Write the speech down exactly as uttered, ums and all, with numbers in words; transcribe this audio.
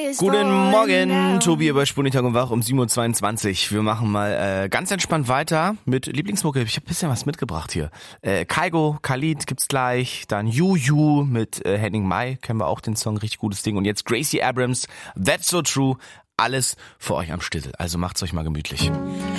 Guten Morgen, Tobi bei Spurnitag und Wach um sieben Uhr zweiundzwanzig. Wir machen mal äh, ganz entspannt weiter mit Lieblingsmucke. Ich habe ein bisschen was mitgebracht hier. Äh, Kaigo, Khalid gibt's gleich. Dann Juju mit äh, Henning Mai. Kennen wir auch den Song, richtig gutes Ding. Und jetzt Gracie Abrams, That's So True. Alles für euch am Stissel. Also macht's euch mal gemütlich.